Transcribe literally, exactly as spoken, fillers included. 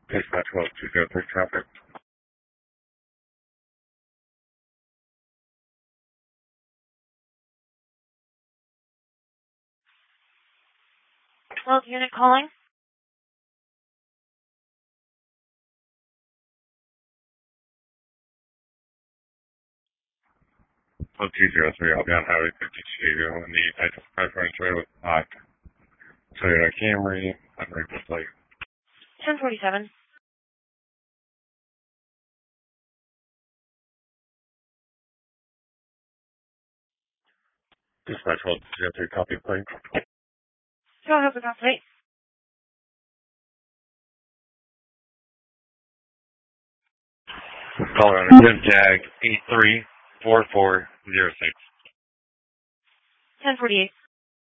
Dispatch twelve two zero three traffic. twelve unit calling. twelve two zero three, I'll be on Highway fifty-two in the Texas preferential with black Toyota Camry, unreadable plate. ten forty-seven. Dispatch twelve two zero three, copy plate. Don't have the plate. Caller on a Jag eight three four four zero six. ten forty-eight.